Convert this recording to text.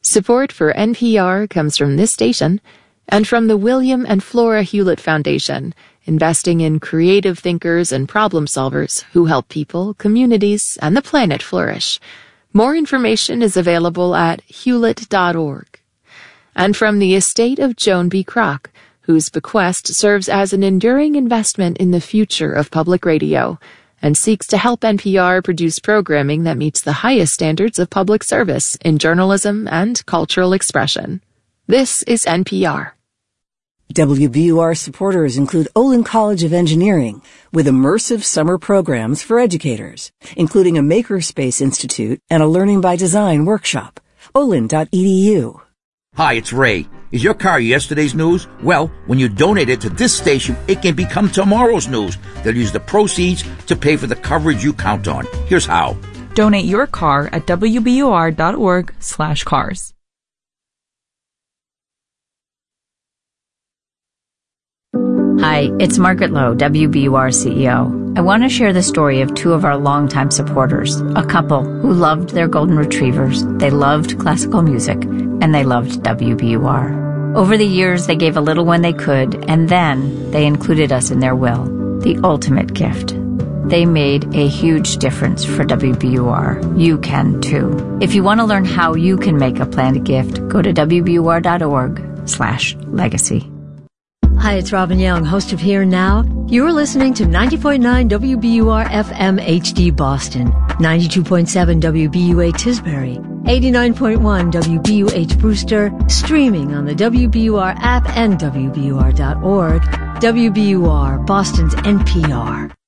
Support for NPR comes from this station and from the William and Flora Hewlett Foundation, investing in creative thinkers and problem solvers who help people, communities, and the planet flourish. More information is available at hewlett.org. And from the estate of Joan B. Kroc, whose bequest serves as an enduring investment in the future of public radio and seeks to help NPR produce programming that meets the highest standards of public service in journalism and cultural expression. This is NPR. WBUR supporters include Olin College of Engineering, with immersive summer programs for educators, including a Makerspace Institute and a Learning by Design workshop. olin.edu. Hi, it's Ray. Is your car yesterday's news? Well, when you donate it to this station, it can become tomorrow's news. They'll use the proceeds to pay for the coverage you count on. Here's how. Donate your car at wbur.org/cars. Hi, it's Margaret Lowe, WBUR CEO. I want to share the story of two of our longtime supporters, a couple who loved their golden retrievers, they loved classical music, and they loved WBUR. Over the years, they gave a little when they could, and then they included us in their will, the ultimate gift. They made a huge difference for WBUR. You can, too. If you want to learn how you can make a planned gift, go to wbur.org/legacy. Hi, it's Robin Young, host of Here Now. You're listening to 90.9 WBUR FM HD Boston, 92.7 WBUA Tisbury, 89.1 WBUH Brewster, streaming on the WBUR app and WBUR.org. WBUR, Boston's NPR.